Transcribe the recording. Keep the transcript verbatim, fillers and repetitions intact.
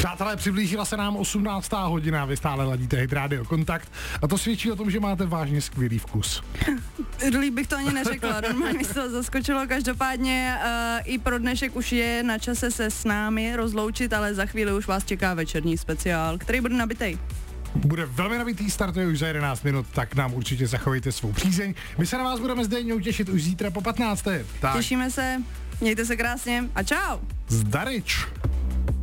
Přátelé, přiblížila se nám osmnáctá hodina, vy stále ladíte Hit Radio Kontakt a to svědčí o tom, že máte vážně skvělý vkus. Líp bych to ani neřekla, normálně mi to zaskočilo. Každopádně uh, i pro dnešek už je na čase se s námi rozloučit, ale za chvíli už vás čeká večerní speciál, který bude nabitej. Bude velmi nabitý, startuje už za jedenáct minut, tak nám určitě zachovejte svou přízeň. My se na vás budeme zde těšit už zítra po patnácté. Tak. Těšíme se, mějte se krásně a čau. Zdarič.